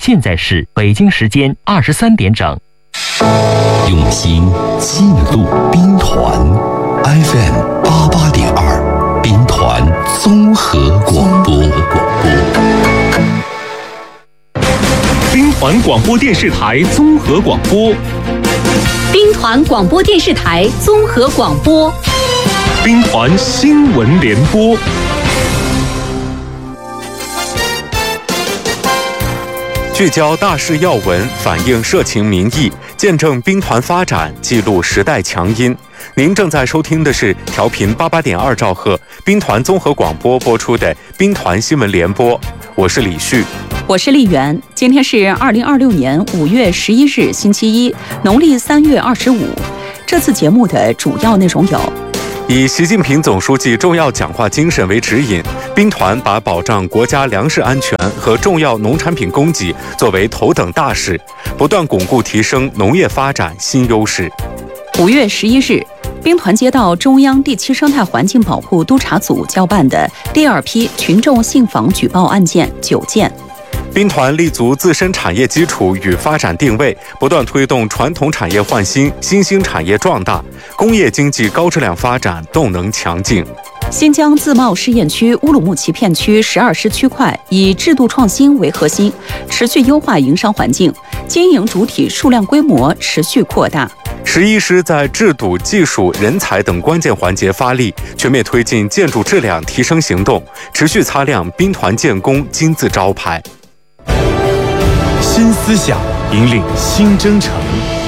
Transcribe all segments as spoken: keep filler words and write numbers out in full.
现在是北京时间二十三点整。 用心记录兵团 F M 八八点二，兵团综合广播。 兵团广播电视台综合广播。 兵团广播电视台综合广播。 兵团新闻联播。聚焦大事要闻，反映社情民意，见证兵团发展，记录时代强音。您正在收听的是调频八八点二兆赫兵团综合广播播出的兵团新闻联播，我是李旭， 我是丽媛。今天是二零二六年五月十一日，星期一，农历三月二十五。这次节目的主要内容有： 以习近平总书记重要讲话精神为指引，兵团把保障国家粮食安全和重要农产品供给作为头等大事，不断巩固提升农业发展新优势。 五月十一日，兵团接到中央第七生态环境保护督察组交办的第二批群众信访举报案件九件。 兵团立足自身产业基础与发展定位，不断推动传统产业换新、新兴产业壮大，工业经济高质量发展动能强劲。 新疆自贸试验区乌鲁木齐片区十二师区块以制度创新为核心，持续优化营商环境，经营主体数量规模持续扩大。 十一师在制度、技术、人才等关键环节发力，全面推进建筑质量提升行动，持续擦亮兵团建功金字招牌。 新思想引领新征程。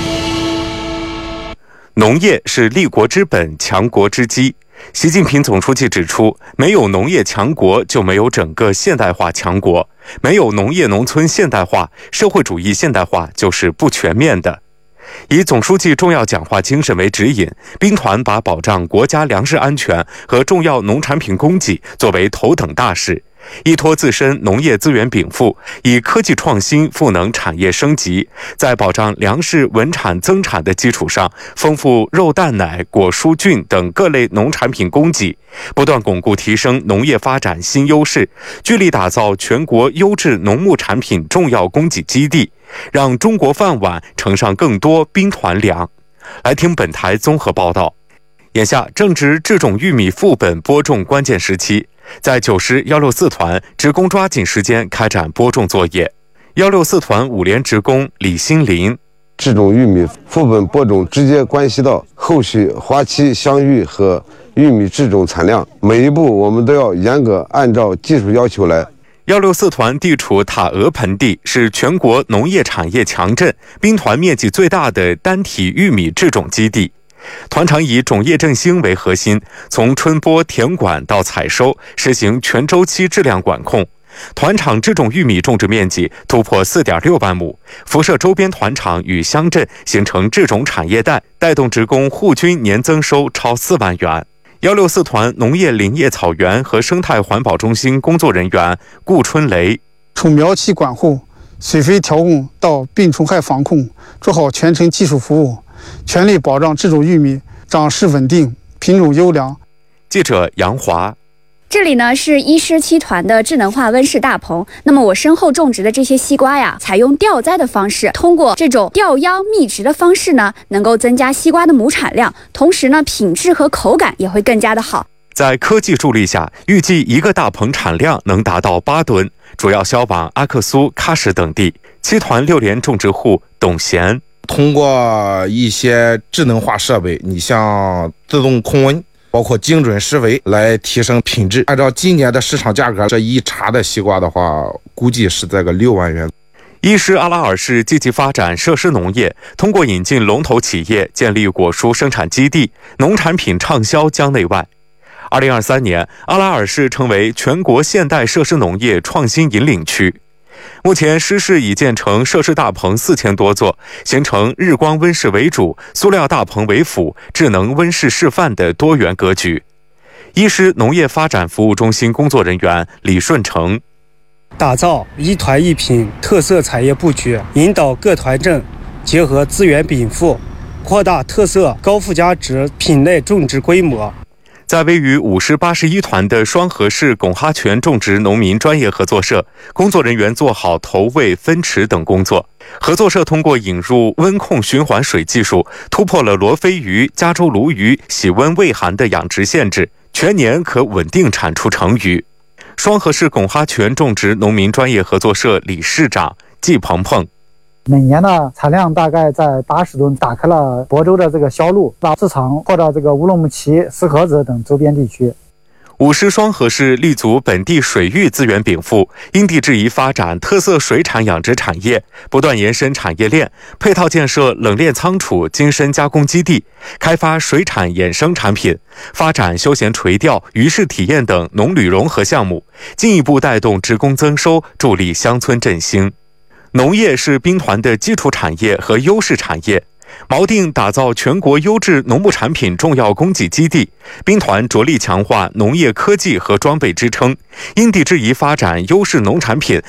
农业是立国之本、强国之基。习近平总书记指出，没有农业强国，就没有整个现代化强国；没有农业农村现代化，社会主义现代化就是不全面的。以总书记重要讲话精神为指引，兵团把保障国家粮食安全和重要农产品供给作为头等大事，依托自身农业资源禀赋，以科技创新赋能产业升级，在保障粮食稳产增产的基础上，丰富肉蛋奶、果蔬菌等各类农产品供给，不断巩固提升农业发展新优势，聚力打造全国优质农牧产品重要供给基地，让中国饭碗盛上更多兵团粮。来听本台综合报道。眼下正值制种玉米副本播种关键时期，在九师一六四团，职工抓紧时间开展播种作业。一六四团五连职工李新林： 制种玉米副本播种直接关系到后续花期香芋和玉米制种产量，每一步我们都要严格按照技术要求来。 一六四团地处塔俄盆地，是全国农业产业强镇，兵团面积最大的单体玉米制种基地。团长以种业振兴为核心，从春播、田管到采收，实行全周期质量管控。团场制种玉米种植面积突破 四点六万亩，辐射周边团场与乡镇，形成制种产业带，带动职工户均年增收超四万元。一六四团农业林业草原和生态环保中心工作人员顾春雷： 从苗期管护、水肥调控到病虫害防控，做好全程技术服务，全力保障制种玉米长势稳定、品种优良。 记者杨华。 这里呢是一师七团的智能化温室大棚。那么我身后种植的这些西瓜呀，采用吊栽的方式，通过这种吊秧密植的方式呢，能够增加西瓜的亩产量，同时呢，品质和口感也会更加的好。 在科技助力下，预计一个大棚产量能达到八吨，主要销往阿克苏、喀什等地。七团六连种植户董贤： 通过一些智能化设备，你像自动控温，包括精准施肥，来提升品质。按照今年的市场价格，这一茬的西瓜的话，估计是在个六万元。 一师阿拉尔市积极发展设施农业，通过引进龙头企业，建立果蔬生产基地，农产品畅销疆内外。二零二三年，阿拉尔市成为全国现代设施农业创新引领区。目前，施市已建成设施大棚四千多座，形成日光温室为主、塑料大棚为辅、智能温室示范的多元格局。一师农业发展服务中心工作人员李顺成： 打造一团一品特色产业布局，引导各团镇结合资源禀赋，扩大特色高附加值品类种植规模。 在位于五师八十一团的双河市拱哈泉种植农民专业合作社，工作人员做好投喂、分池等工作。合作社通过引入温控循环水技术，突破了罗非鱼、加州鲈鱼喜温畏寒的养殖限制，全年可稳定产出成鱼。双河市拱哈泉种植农民专业合作社理事长季鹏鹏。 每年的产量大概在八十吨，打开了亳州的这个销路，把市场扩到这个乌鲁木齐、石河子等周边地区。 五师双河市立足本地水域资源禀赋，因地制宜发展特色水产养殖产业，不断延伸产业链，配套建设冷链仓储、精深加工基地，开发水产衍生产品，发展休闲垂钓、渔市体验等农旅融合项目，进一步带动职工增收，助力乡村振兴。农业是兵团的基础产业和优势产业，锚定打造全国优质农牧产品重要供给基地。兵团着力强化农业科技和装备支撑，因地制宜发展优势农产品